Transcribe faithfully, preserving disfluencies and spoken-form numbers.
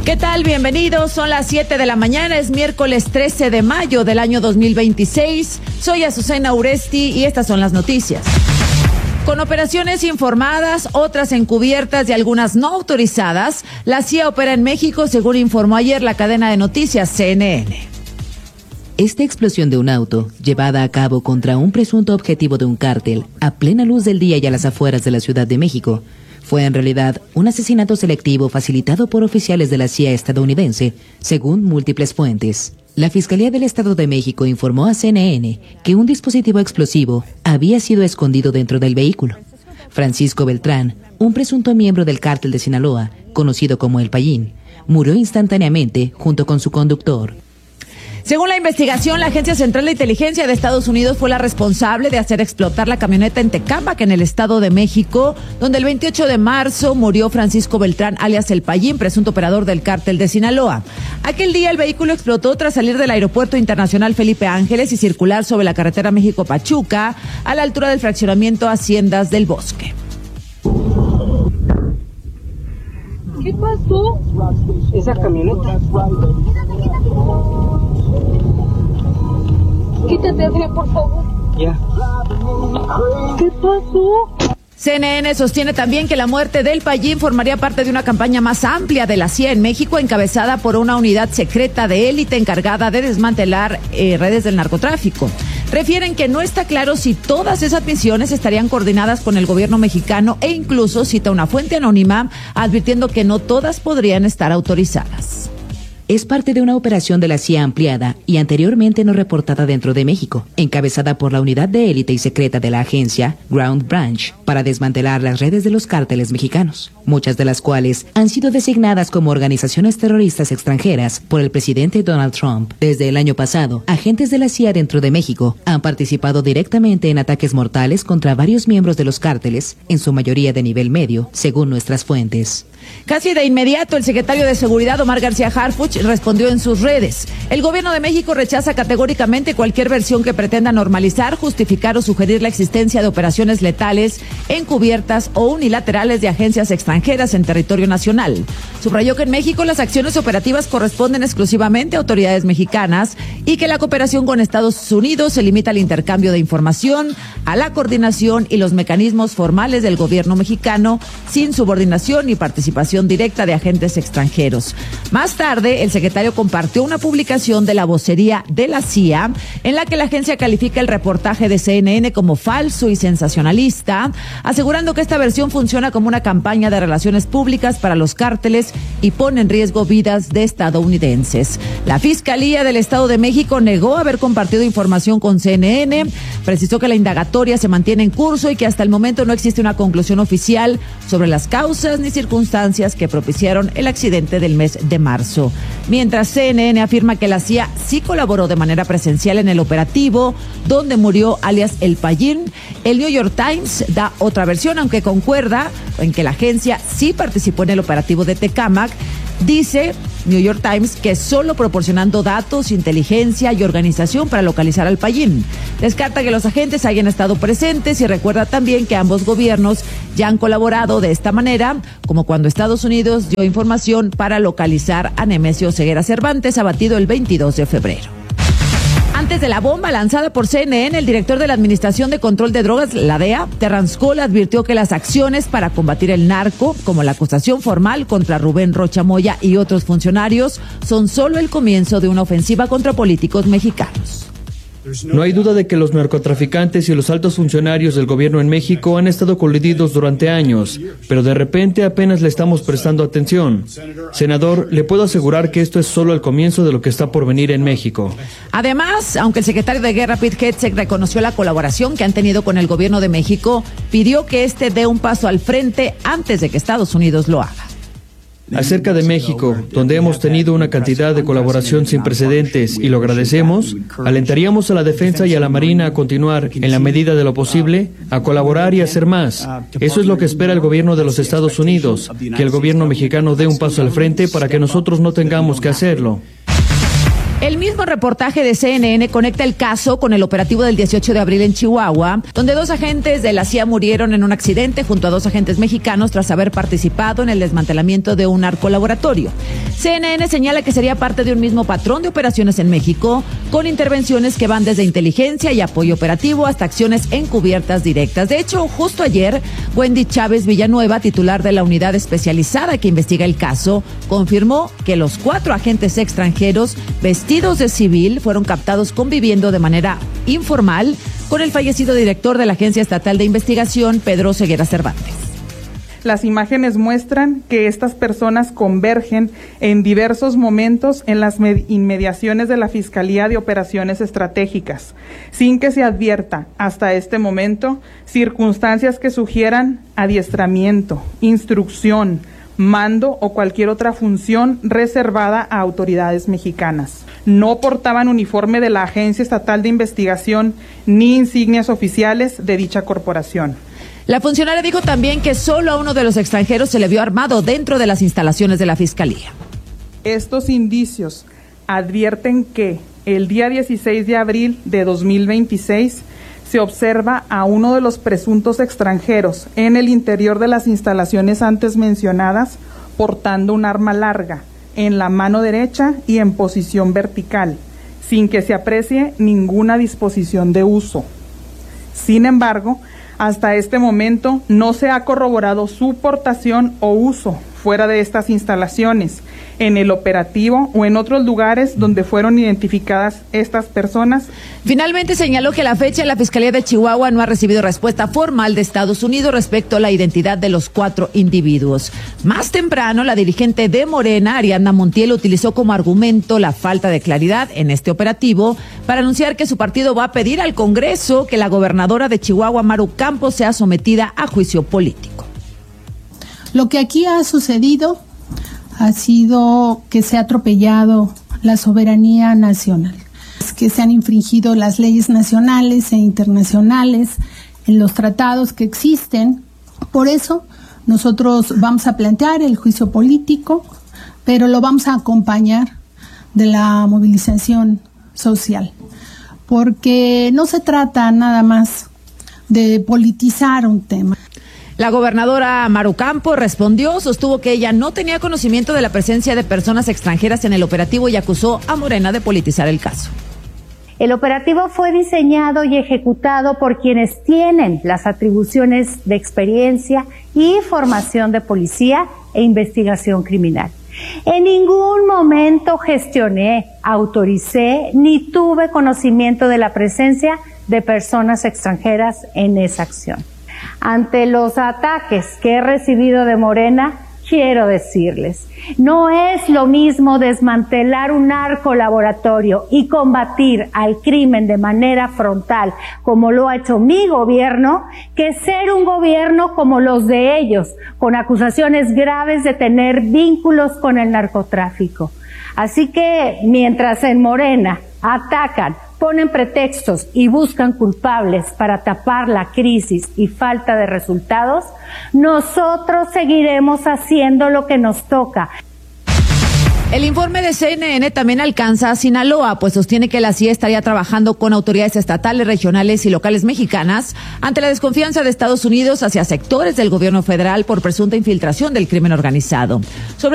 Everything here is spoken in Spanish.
¿Qué tal? Bienvenidos. Son las siete de la mañana, es miércoles trece de mayo del año dos mil veintiséis. Soy Azucena Uresti y estas son las noticias. Con operaciones informadas, otras encubiertas y algunas no autorizadas, la C I A opera en México, según informó ayer la cadena de noticias C N N. Esta explosión de un auto, llevada a cabo contra un presunto objetivo de un cártel, a plena luz del día y a las afueras de la Ciudad de México, fue en realidad un asesinato selectivo facilitado por oficiales de la C I A estadounidense, según múltiples fuentes. La Fiscalía del Estado de México informó a C N N que un dispositivo explosivo había sido escondido dentro del vehículo. Francisco Beltrán, un presunto miembro del cártel de Sinaloa, conocido como El Payín, murió instantáneamente junto con su conductor. Según la investigación, la Agencia Central de Inteligencia de Estados Unidos fue la responsable de hacer explotar la camioneta en Tecámac, en el Estado de México, donde el veintiocho de marzo murió Francisco Beltrán, alias El Payín, presunto operador del cártel de Sinaloa. Aquel día el vehículo explotó tras salir del Aeropuerto Internacional Felipe Ángeles y circular sobre la carretera México-Pachuca, a la altura del fraccionamiento Haciendas del Bosque. ¿Qué pasó? Esa camioneta. Quítate, Adrián, por favor. Ya. ¿Qué pasó? C N N sostiene también que la muerte del Payín formaría parte de una campaña más amplia de la C I A en México, encabezada por una unidad secreta de élite encargada de desmantelar eh, redes del narcotráfico. Refieren que no está claro si todas esas misiones estarían coordinadas con el gobierno mexicano e incluso cita una fuente anónima advirtiendo que no todas podrían estar autorizadas. Es parte de una operación de la C I A ampliada y anteriormente no reportada dentro de México, encabezada por la unidad de élite y secreta de la agencia Ground Branch, para desmantelar las redes de los cárteles mexicanos, muchas de las cuales han sido designadas como organizaciones terroristas extranjeras por el presidente Donald Trump. Desde el año pasado, agentes de la C I A dentro de México han participado directamente en ataques mortales contra varios miembros de los cárteles, en su mayoría de nivel medio, según nuestras fuentes. Casi de inmediato, el secretario de Seguridad, Omar García Harfuch, respondió en sus redes. El gobierno de México rechaza categóricamente cualquier versión que pretenda normalizar, justificar o sugerir la existencia de operaciones letales, encubiertas o unilaterales de agencias extranjeras en territorio nacional. Subrayó que en México las acciones operativas corresponden exclusivamente a autoridades mexicanas y que la cooperación con Estados Unidos se limita al intercambio de información, a la coordinación y los mecanismos formales del gobierno mexicano, sin subordinación ni participación directa de agentes extranjeros. Más tarde, el secretario compartió una publicación de la vocería de la C I A en la que la agencia califica el reportaje de C N N como falso y sensacionalista, asegurando que esta versión funciona como una campaña de relaciones públicas para los cárteles y pone en riesgo vidas de estadounidenses. La Fiscalía del Estado de México negó haber compartido información con C N N, precisó que la indagatoria se mantiene en curso y que hasta el momento no existe una conclusión oficial sobre las causas ni circunstancias que propiciaron el accidente del mes de marzo. Mientras C N N afirma que la C I A sí colaboró de manera presencial en el operativo donde murió alias El Payín, el New York Times da otra versión, aunque concuerda en que la agencia sí participó en el operativo de Tecámac. Dice New York Times que solo proporcionando datos, inteligencia y organización para localizar al Payín. Descarta que los agentes hayan estado presentes y recuerda también que ambos gobiernos ya han colaborado de esta manera, como cuando Estados Unidos dio información para localizar a Nemesio Ceguera Cervantes, abatido el veintidós de febrero. Antes de la bomba lanzada por C N N, el director de la Administración de Control de Drogas, la D E A, Terrance Cole, advirtió que las acciones para combatir el narco, como la acusación formal contra Rubén Rocha Moya y otros funcionarios, son solo el comienzo de una ofensiva contra políticos mexicanos. No hay duda de que los narcotraficantes y los altos funcionarios del gobierno en México han estado coludidos durante años, pero de repente apenas le estamos prestando atención. Senador, le puedo asegurar que esto es solo el comienzo de lo que está por venir en México. Además, aunque el secretario de Guerra, Pete Hegseth, reconoció la colaboración que han tenido con el gobierno de México, pidió que este dé un paso al frente antes de que Estados Unidos lo haga. Acerca de México, donde hemos tenido una cantidad de colaboración sin precedentes y lo agradecemos, alentaríamos a la defensa y a la Marina a continuar, en la medida de lo posible, a colaborar y hacer más. Eso es lo que espera el gobierno de los Estados Unidos, que el gobierno mexicano dé un paso al frente para que nosotros no tengamos que hacerlo. El mismo reportaje de C N N conecta el caso con el operativo del dieciocho de abril en Chihuahua, donde dos agentes de la C I A murieron en un accidente junto a dos agentes mexicanos tras haber participado en el desmantelamiento de un narcolaboratorio. C N N señala que sería parte de un mismo patrón de operaciones en México, con intervenciones que van desde inteligencia y apoyo operativo hasta acciones encubiertas directas. De hecho, justo ayer, Wendy Chávez Villanueva, titular de la unidad especializada que investiga el caso, confirmó que los cuatro agentes extranjeros vestidos de civil fueron captados conviviendo de manera informal con el fallecido director de la Agencia Estatal de Investigación, Pedro Ceguera Cervantes. Las imágenes muestran que estas personas convergen en diversos momentos en las inmediaciones de la Fiscalía de Operaciones Estratégicas, sin que se advierta hasta este momento circunstancias que sugieran adiestramiento, instrucción, mando o cualquier otra función reservada a autoridades mexicanas. No portaban uniforme de la Agencia Estatal de Investigación ni insignias oficiales de dicha corporación. La funcionaria dijo también que solo a uno de los extranjeros se le vio armado dentro de las instalaciones de la Fiscalía. Estos indicios advierten que el día dieciséis de abril de dos mil veintiséis se observa a uno de los presuntos extranjeros en el interior de las instalaciones antes mencionadas portando un arma larga en la mano derecha y en posición vertical, sin que se aprecie ninguna disposición de uso. Sin embargo, hasta este momento no se ha corroborado su portación o uso fuera de estas instalaciones, en el operativo o en otros lugares donde fueron identificadas estas personas. Finalmente señaló que a la fecha la Fiscalía de Chihuahua no ha recibido respuesta formal de Estados Unidos respecto a la identidad de los cuatro individuos. Más temprano, la dirigente de Morena, Ariadna Montiel, utilizó como argumento la falta de claridad en este operativo para anunciar que su partido va a pedir al Congreso que la gobernadora de Chihuahua, Maru Campos, sea sometida a juicio político. Lo que aquí ha sucedido ha sido que se ha atropellado la soberanía nacional, que se han infringido las leyes nacionales e internacionales en los tratados que existen. Por eso nosotros vamos a plantear el juicio político, pero lo vamos a acompañar de la movilización social, porque no se trata nada más de politizar un tema. La gobernadora Maru Campos respondió, sostuvo que ella no tenía conocimiento de la presencia de personas extranjeras en el operativo y acusó a Morena de politizar el caso. El operativo fue diseñado y ejecutado por quienes tienen las atribuciones de experiencia y formación de policía e investigación criminal. En ningún momento gestioné, autoricé ni tuve conocimiento de la presencia de personas extranjeras en esa acción. Ante los ataques que he recibido de Morena, quiero decirles, no es lo mismo desmantelar un narcolaboratorio y combatir al crimen de manera frontal, como lo ha hecho mi gobierno, que ser un gobierno como los de ellos, con acusaciones graves de tener vínculos con el narcotráfico. Así que, mientras en Morena atacan, ponen pretextos y buscan culpables para tapar la crisis y falta de resultados, nosotros seguiremos haciendo lo que nos toca. El informe de C N N también alcanza a Sinaloa, pues sostiene que la C I E estaría trabajando con autoridades estatales, regionales y locales mexicanas ante la desconfianza de Estados Unidos hacia sectores del gobierno federal por presunta infiltración del crimen organizado. Sobre